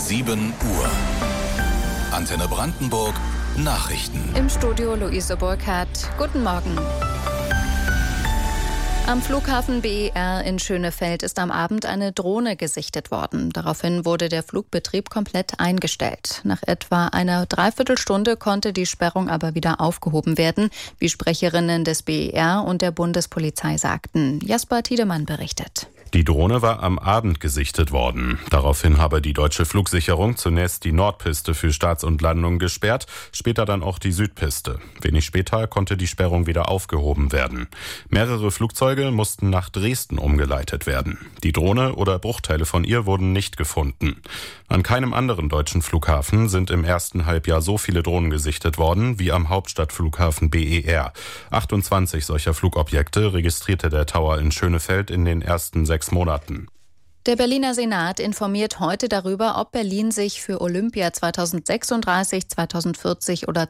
7 Uhr. Antenne Brandenburg Nachrichten. Im Studio Luise Burkhardt. Guten Morgen. Am Flughafen BER in Schönefeld ist am Abend eine Drohne gesichtet worden. Daraufhin wurde der Flugbetrieb komplett eingestellt. Nach etwa einer Dreiviertelstunde konnte die Sperrung aber wieder aufgehoben werden, wie Sprecherinnen des BER und der Bundespolizei sagten. Jasper Tiedemann berichtet. Die Drohne war am Abend gesichtet worden. Daraufhin habe die deutsche Flugsicherung zunächst die Nordpiste für Starts und Landungen gesperrt, später dann auch die Südpiste. Wenig später konnte die Sperrung wieder aufgehoben werden. Mehrere Flugzeuge mussten nach Dresden umgeleitet werden. Die Drohne oder Bruchteile von ihr wurden nicht gefunden. An keinem anderen deutschen Flughafen sind im ersten Halbjahr so viele Drohnen gesichtet worden wie am Hauptstadtflughafen BER. 28 solcher Flugobjekte registrierte der Tower in Schönefeld in den ersten 6 Monaten. Der Berliner Senat informiert heute darüber, ob Berlin sich für Olympia 2036, 2040 oder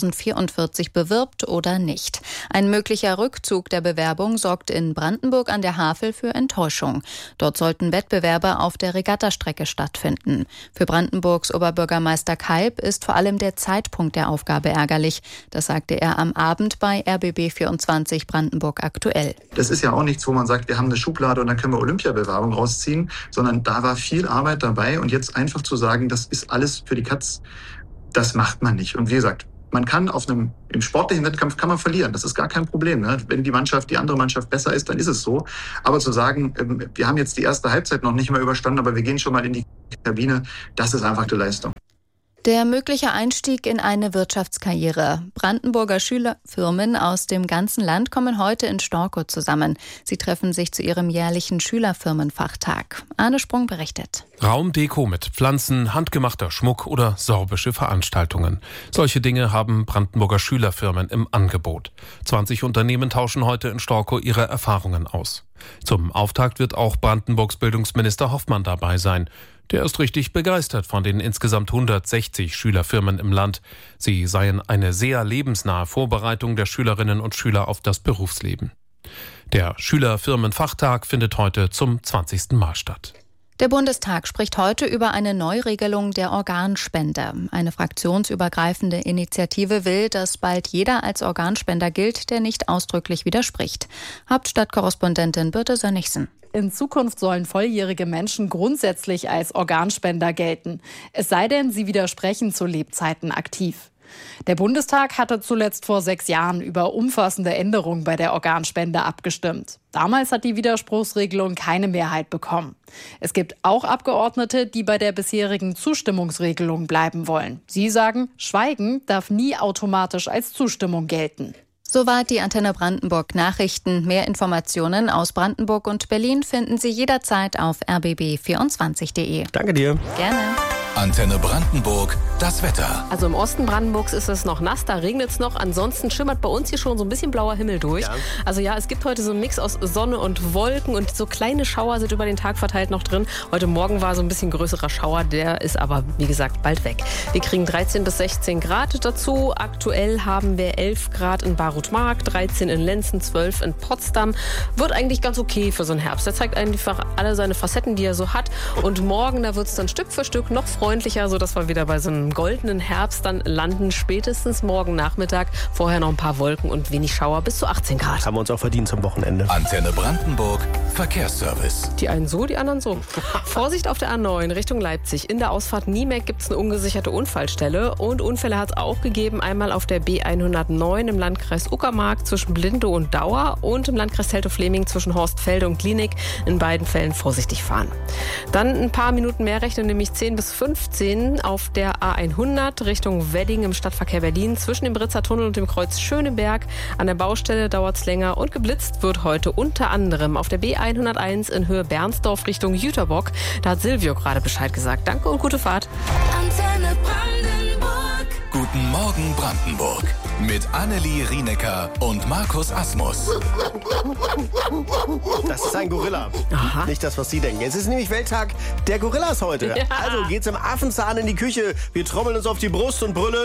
2044 bewirbt oder nicht. Ein möglicher Rückzug der Bewerbung sorgt in Brandenburg an der Havel für Enttäuschung. Dort sollten Wettbewerbe auf der Regattastrecke stattfinden. Für Brandenburgs Oberbürgermeister Kalb ist vor allem der Zeitpunkt der Aufgabe ärgerlich. Das sagte er am Abend bei RBB24 Brandenburg aktuell. Das ist ja auch nichts, wo man sagt, wir haben eine Schublade und dann können wir Olympiabewerbung rausziehen, sondern da war viel Arbeit dabei und jetzt einfach zu sagen, das ist alles für die Katz, das macht man nicht. Und wie gesagt, man kann im sportlichen Wettkampf kann man verlieren, das ist gar kein Problem. Ne? Wenn die andere Mannschaft besser ist, dann ist es so. Aber zu sagen, wir haben jetzt die erste Halbzeit noch nicht mal überstanden, aber wir gehen schon mal in die Kabine, das ist einfach die Leistung. Der mögliche Einstieg in eine Wirtschaftskarriere. Brandenburger Schülerfirmen aus dem ganzen Land kommen heute in Storkow zusammen. Sie treffen sich zu ihrem jährlichen Schülerfirmenfachtag. Arne Sprung berichtet. Raumdeko mit Pflanzen, handgemachter Schmuck oder sorbische Veranstaltungen. Solche Dinge haben Brandenburger Schülerfirmen im Angebot. 20 Unternehmen tauschen heute in Storkow ihre Erfahrungen aus. Zum Auftakt wird auch Brandenburgs Bildungsminister Hoffmann dabei sein. Der ist richtig begeistert von den insgesamt 160 Schülerfirmen im Land. Sie seien eine sehr lebensnahe Vorbereitung der Schülerinnen und Schüler auf das Berufsleben. Der Schülerfirmenfachtag findet heute zum 20. Mal statt. Der Bundestag spricht heute über eine Neuregelung der Organspende. Eine fraktionsübergreifende Initiative will, dass bald jeder als Organspender gilt, der nicht ausdrücklich widerspricht. Hauptstadtkorrespondentin Birte Sönnigsen. In Zukunft sollen volljährige Menschen grundsätzlich als Organspender gelten. Es sei denn, sie widersprechen zu Lebzeiten aktiv. Der Bundestag hatte zuletzt vor 6 Jahren über umfassende Änderungen bei der Organspende abgestimmt. Damals hat die Widerspruchsregelung keine Mehrheit bekommen. Es gibt auch Abgeordnete, die bei der bisherigen Zustimmungsregelung bleiben wollen. Sie sagen, Schweigen darf nie automatisch als Zustimmung gelten. Soweit die Antenne Brandenburg Nachrichten. Mehr Informationen aus Brandenburg und Berlin finden Sie jederzeit auf rbb24.de. Danke dir. Gerne. Antenne Brandenburg, das Wetter. Also im Osten Brandenburgs ist es noch nass, da regnet es noch. Ansonsten schimmert bei uns hier schon so ein bisschen blauer Himmel durch. Ja. Also ja, es gibt heute so einen Mix aus Sonne und Wolken und so kleine Schauer sind über den Tag verteilt noch drin. Heute Morgen war so ein bisschen größerer Schauer, der ist aber, wie gesagt, bald weg. Wir kriegen 13 bis 16 Grad dazu. Aktuell haben wir 11 Grad in Barutmark, 13 in Lenzen, 12 in Potsdam. Wird eigentlich ganz okay für so einen Herbst. Der zeigt einfach alle seine Facetten, die er so hat. Und morgen, da wird es dann Stück für Stück noch freundlicher, sodass wir wieder bei so einem goldenen Herbst dann landen. Spätestens morgen Nachmittag. Vorher noch ein paar Wolken und wenig Schauer bis zu 18 Grad. Haben wir uns auch verdient zum Wochenende. Antenne Brandenburg, Verkehrsservice. Die einen so, die anderen so. Vorsicht auf der A9 Richtung Leipzig. In der Ausfahrt Niemeck gibt es eine ungesicherte Unfallstelle. Und Unfälle hat es auch gegeben. Einmal auf der B109 im Landkreis Uckermark zwischen Blindow und Dauer und im Landkreis Teltow-Fleming zwischen Horstfelde und Glienig. In beiden Fällen vorsichtig fahren. Dann ein paar Minuten mehr rechnen, nämlich 10 bis 15 auf der A100 Richtung Wedding im Stadtverkehr Berlin zwischen dem Britzer Tunnel und dem Kreuz Schöneberg. An der Baustelle dauert es länger und geblitzt wird heute unter anderem auf der B101 in Höhe Bernsdorf Richtung Jüterbock. Da hat Silvio gerade Bescheid gesagt. Danke und gute Fahrt. Antenne Brandenburg. Guten Morgen Brandenburg. Mit Annelie Rienecker und Markus Asmus. Das ist ein Gorilla. Aha. Nicht das, was Sie denken. Es ist nämlich Welttag der Gorillas heute. Ja. Also geht's im Affenzahn in die Küche. Wir trommeln uns auf die Brust und brüllen.